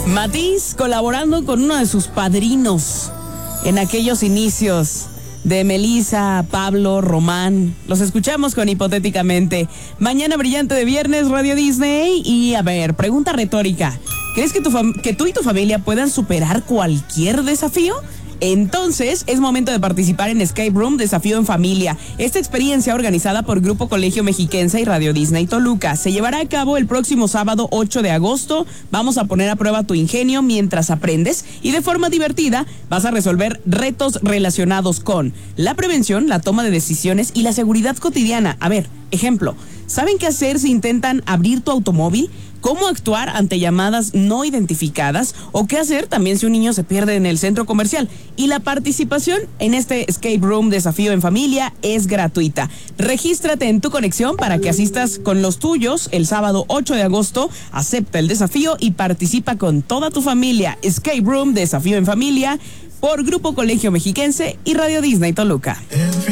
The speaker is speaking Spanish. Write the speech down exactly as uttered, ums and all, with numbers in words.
Matiz colaborando con uno de sus padrinos en aquellos inicios de Melissa, Pablo, Román. Los escuchamos con Hipotéticamente. Mañana brillante de viernes, Radio Disney. Y a ver, pregunta retórica. ¿Crees que, tu fam- que tú y tu familia puedan superar cualquier desafío? Entonces, es momento de participar en Escape Room Desafío en Familia. Esta experiencia, organizada por Grupo Colegio Mexiquense y Radio Disney Toluca, se llevará a cabo el próximo sábado ocho de agosto. Vamos a poner a prueba tu ingenio mientras aprendes y de forma divertida vas a resolver retos relacionados con la prevención, la toma de decisiones y la seguridad cotidiana. A ver, ejemplo, ¿saben qué hacer si intentan abrir tu automóvil? ¿Cómo actuar ante llamadas no identificadas? ¿O qué hacer también si un niño se pierde en el centro comercial? Y la participación en este Escape Room Desafío en Familia es gratuita. Regístrate en Tu Conexión para que asistas con los tuyos el sábado ocho de agosto. Acepta el desafío y participa con toda tu familia. Escape Room Desafío en Familia por Grupo Colegio Mexiquense y Radio Disney Toluca.